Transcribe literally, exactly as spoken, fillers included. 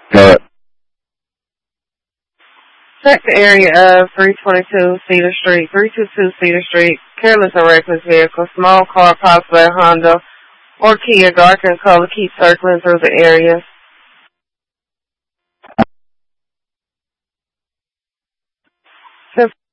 Alright. Check the area of three twenty-two Cedar Street, three twenty-two Cedar Street, careless or reckless vehicle, small car, possibly a Honda or Kia, dark in color, keep circling through the area. Since